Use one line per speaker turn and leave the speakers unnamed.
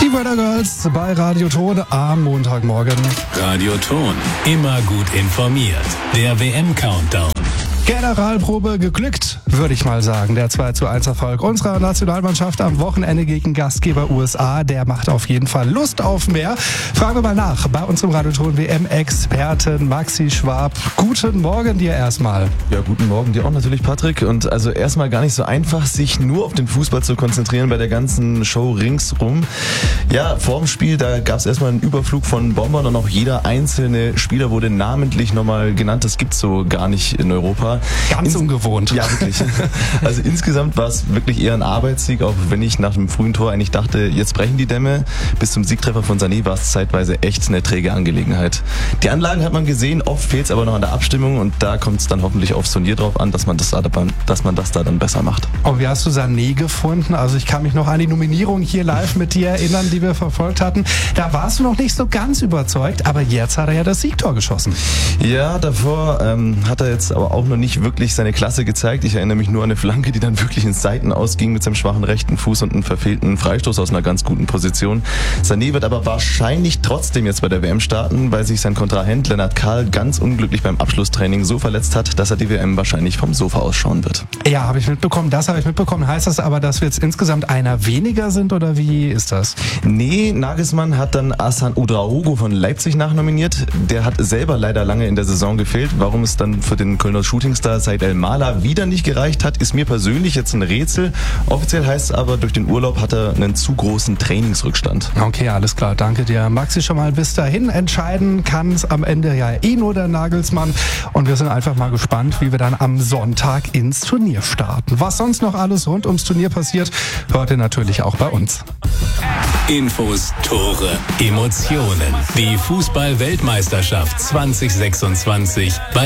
Die Weather Girls bei Radio Ton am Montagmorgen.
Radio Ton, immer gut informiert. Der WM-Countdown.
Generalprobe geglückt, würde ich mal sagen. Der 2:1 Erfolg unserer Nationalmannschaft am Wochenende gegen Gastgeber USA, der macht auf jeden Fall Lust auf mehr. Fragen wir mal nach bei unserem Radioton WM-Experten Maxi Schwab. Guten Morgen dir erstmal.
Ja, guten Morgen dir auch natürlich, Patrick. Und also erstmal gar nicht so einfach, sich nur auf den Fußball zu konzentrieren bei der ganzen Show ringsrum. Ja, vorm Spiel, da gab es erstmal einen Überflug von Bombern und auch jeder einzelne Spieler wurde namentlich nochmal genannt. Das gibt's so gar nicht in Europa.
Ganz ungewohnt.
Ja, wirklich. Also insgesamt war es wirklich eher ein Arbeitssieg, auch wenn ich nach dem frühen Tor eigentlich dachte, jetzt brechen die Dämme. Bis zum Siegtreffer von Sané war es zeitweise echt eine träge Angelegenheit. Die Anlagen hat man gesehen, oft fehlt es aber noch an der Abstimmung und da kommt es dann hoffentlich aufs Turnier drauf an, dass man das da dann besser macht.
Und wie hast du Sané gefunden? Also ich kann mich noch an die Nominierung hier live mit dir erinnern, die wir verfolgt hatten. Da warst du noch nicht so ganz überzeugt, aber jetzt hat er ja das Siegtor geschossen.
Ja, davor hat er jetzt aber auch noch nicht wirklich seine Klasse gezeigt. Ich erinnere mich nur an eine Flanke, die dann wirklich ins Seiten ausging mit seinem schwachen rechten Fuß und einen verfehlten Freistoß aus einer ganz guten Position. Sané wird aber wahrscheinlich trotzdem jetzt bei der WM starten, weil sich sein Kontrahent Lennart Kahl ganz unglücklich beim Abschlusstraining so verletzt hat, dass er die WM wahrscheinlich vom Sofa ausschauen wird.
Ja, habe ich mitbekommen. Heißt das aber, dass wir jetzt insgesamt einer weniger sind oder wie ist das?
Nee, Nagelsmann hat dann Hasan Ouedraogo von Leipzig nachnominiert. Der hat selber leider lange in der Saison gefehlt. Warum es dann für den Kölner Shootingstar Said El-Mala wieder nicht gereicht hat, ist mir persönlich jetzt ein Rätsel. Offiziell heißt es aber, durch den Urlaub hat er einen zu großen Trainingsrückstand.
Okay, alles klar. Danke dir, Maxi. Schon mal bis dahin entscheiden kann es am Ende ja nur der Nagelsmann. Und wir sind einfach mal gespannt, wie wir dann am Sonntag ins Turnier starten. Was sonst noch alles rund ums Turnier passiert, hört ihr natürlich auch bei uns.
Infos, Tore, Emotionen. Die Fußball-Weltmeisterschaft 2026 bei